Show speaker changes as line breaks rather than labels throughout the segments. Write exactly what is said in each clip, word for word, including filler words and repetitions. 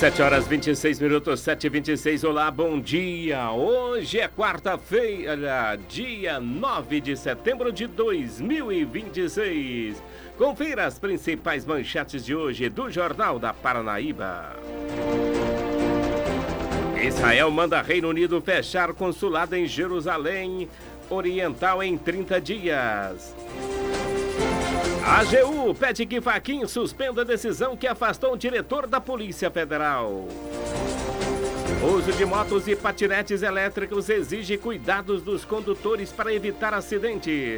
sete horas vinte e seis minutos, sete e vinte e seis. Olá, bom dia. Hoje é quarta-feira, dia nove de setembro de dois mil e vinte e seis. Confira as principais manchetes de hoje do Jornal da Paranaíba. Israel manda Reino Unido fechar consulado em Jerusalém Oriental em trinta dias. A AGU pede que Fachin suspenda a decisão que afastou o diretor da Polícia Federal. O uso de motos e patinetes elétricos exige cuidados dos condutores para evitar acidentes.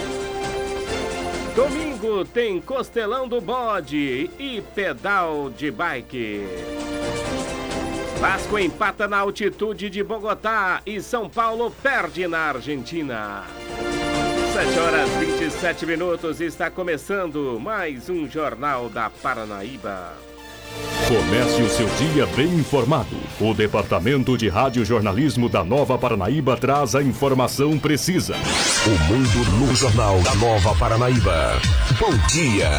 Domingo tem Costelão do Bode e pedal de bike. Vasco empata na altitude de Bogotá e São Paulo perde na Argentina. sete horas e vinte e sete minutos, está começando mais um Jornal da Paranaíba.
Comece o seu dia bem informado. O Departamento de Radiojornalismo da Nova Paranaíba traz a informação precisa. O mundo no Jornal da Nova Paranaíba. Bom dia!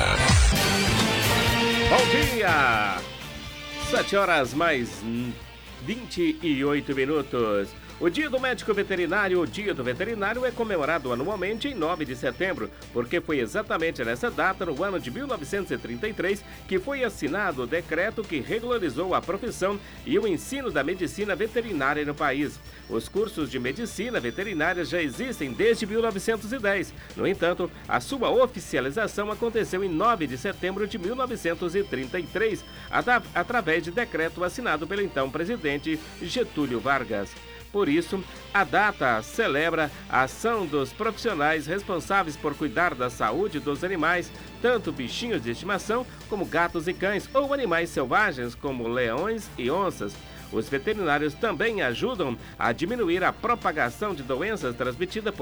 Bom dia! sete horas mais vinte e oito minutos. O Dia do Médico Veterinário, o Dia do Veterinário, é comemorado anualmente em nove de setembro, porque foi exatamente nessa data, no ano de mil novecentos e trinta e três, que foi assinado o decreto que regularizou a profissão e o ensino da medicina veterinária no país. Os cursos de medicina veterinária já existem desde mil novecentos e dez. No entanto, a sua oficialização aconteceu em nove de setembro de mil novecentos e trinta e três, atra- através de decreto assinado pelo então presidente Getúlio Vargas. Por isso, a data celebra a ação dos profissionais responsáveis por cuidar da saúde dos animais, tanto bichinhos de estimação como gatos e cães, ou animais selvagens como leões e onças. Os veterinários também ajudam a diminuir a propagação de doenças transmitidas por